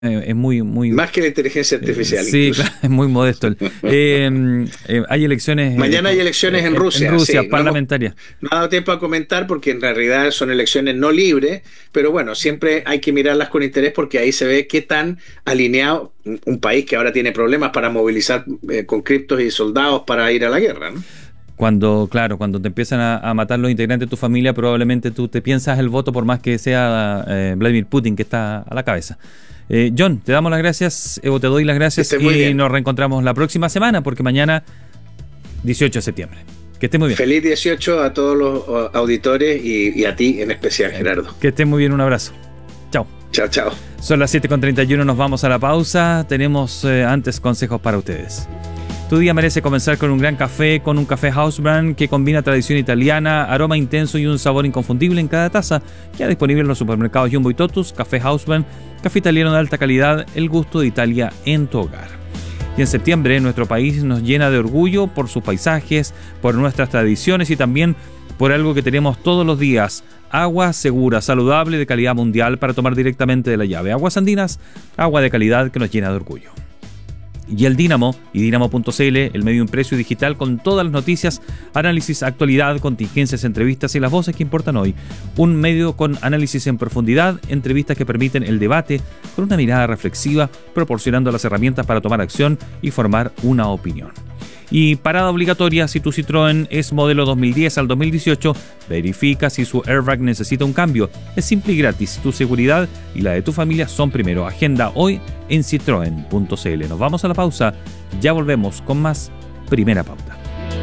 Es muy... Más que la inteligencia artificial. Sí, claro, es muy modesto. Hay elecciones... Mañana hay elecciones en Rusia. En Rusia, sí, parlamentarias. No ha dado tiempo a comentar porque en realidad son elecciones no libres, pero bueno, siempre hay que mirarlas con interés porque ahí se ve qué tan alineado un país que ahora tiene problemas para movilizar conscriptos y soldados para ir a la guerra, ¿no? Cuando te empiezan a matar los integrantes de tu familia, probablemente tú te piensas el voto por más que sea Vladimir Putin que está a la cabeza. John, te damos las gracias, Evo, te doy las gracias y nos reencontramos la próxima semana porque mañana 18 de septiembre. Que estés muy bien. Feliz 18 a todos los auditores y a ti en especial, Gerardo. Que estés muy bien, un abrazo. Chao. Chao. Son las 7:31, nos vamos a la pausa. Tenemos antes consejos para ustedes. Tu día merece comenzar con un gran café, con un café House Brand que combina tradición italiana, aroma intenso y un sabor inconfundible en cada taza. Ya disponible en los supermercados Jumbo y Totus. Café House Brand, café italiano de alta calidad, el gusto de Italia en tu hogar. Y en septiembre nuestro país nos llena de orgullo por sus paisajes, por nuestras tradiciones y también por algo que tenemos todos los días: agua segura, saludable, de calidad mundial para tomar directamente de la llave. Aguas Andinas, agua de calidad que nos llena de orgullo. Y el Dínamo y Dínamo.cl, el medio impreso y digital con todas las noticias, análisis, actualidad, contingencias, entrevistas y las voces que importan hoy. Un medio con análisis en profundidad, entrevistas que permiten el debate con una mirada reflexiva, proporcionando las herramientas para tomar acción y formar una opinión. Y parada obligatoria si tu Citroën es modelo 2010 al 2018, verifica si su airbag necesita un cambio. Es simple y gratis, tu seguridad y la de tu familia son primero. Agenda hoy en citroen.cl. Nos vamos a la pausa, ya volvemos con más Primera Pauta.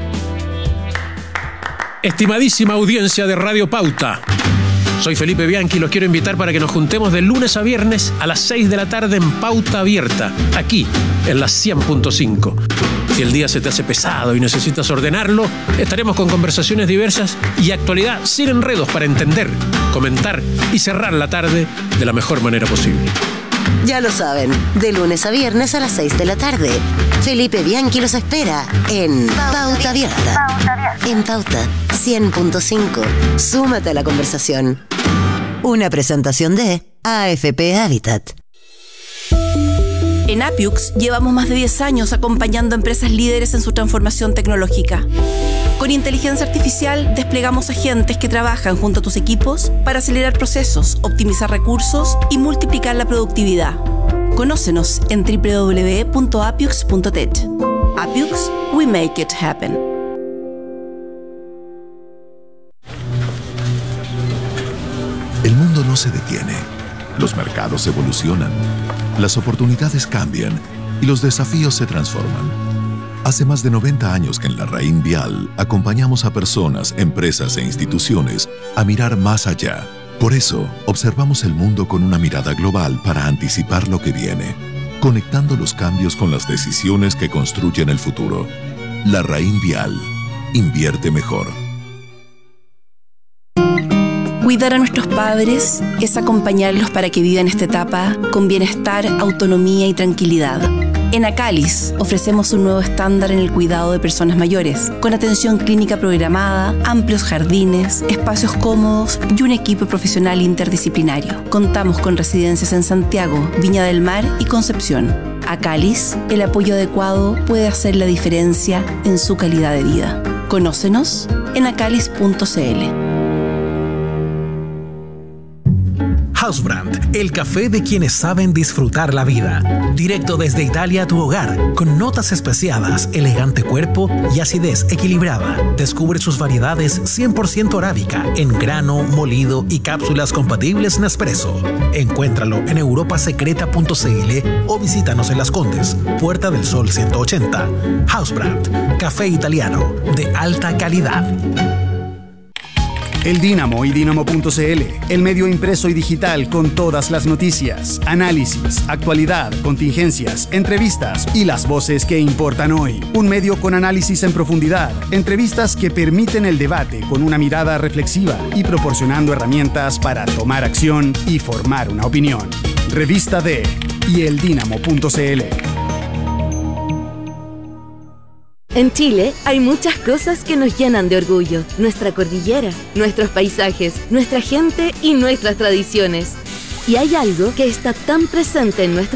Estimadísima audiencia de Radio Pauta, soy Felipe Bianchi y los quiero invitar para que nos juntemos de lunes a viernes a las 6 de la tarde en Pauta Abierta, aquí en la 100.5. Si el día se te hace pesado y necesitas ordenarlo, estaremos con conversaciones diversas y actualidad sin enredos para entender, comentar y cerrar la tarde de la mejor manera posible. Ya lo saben, de lunes a viernes a las 6 de la tarde. Felipe Bianchi los espera en Pauta Abierta. En Pauta 100.5. Súmate a la conversación. Una presentación de AFP Habitat. En Appiux llevamos más de 10 años acompañando a empresas líderes en su transformación tecnológica. Con inteligencia artificial desplegamos agentes que trabajan junto a tus equipos para acelerar procesos, optimizar recursos y multiplicar la productividad. Conócenos en www.appiux.tech. Appiux, we make it happen. El mundo no se detiene. Los mercados evolucionan. Las oportunidades cambian y los desafíos se transforman. Hace más de 90 años que en Larraín Vial acompañamos a personas, empresas e instituciones a mirar más allá. Por eso, observamos el mundo con una mirada global para anticipar lo que viene, conectando los cambios con las decisiones que construyen el futuro. Larraín Vial. Invierte mejor. Cuidar a nuestros padres es acompañarlos para que vivan esta etapa con bienestar, autonomía y tranquilidad. En Acalis ofrecemos un nuevo estándar en el cuidado de personas mayores, con atención clínica programada, amplios jardines, espacios cómodos y un equipo profesional interdisciplinario. Contamos con residencias en Santiago, Viña del Mar y Concepción. Acalis, el apoyo adecuado puede hacer la diferencia en su calidad de vida. Conócenos en acalis.cl. House Brand, el café de quienes saben disfrutar la vida. Directo desde Italia a tu hogar, con notas especiadas, elegante cuerpo y acidez equilibrada. Descubre sus variedades 100% arábica, en grano, molido y cápsulas compatibles Nespresso. Encuéntralo en europasecreta.cl o visítanos en Las Condes, Puerta del Sol 180. House Brand, café italiano de alta calidad. El Dínamo y Dínamo.cl, el medio impreso y digital con todas las noticias, análisis, actualidad, contingencias, entrevistas y las voces que importan hoy. Un medio con análisis en profundidad, entrevistas que permiten el debate con una mirada reflexiva y proporcionando herramientas para tomar acción y formar una opinión. Revista de y eldinamo.cl. En Chile hay muchas cosas que nos llenan de orgullo. Nuestra cordillera, nuestros paisajes, nuestra gente y nuestras tradiciones. Y hay algo que está tan presente en nuestra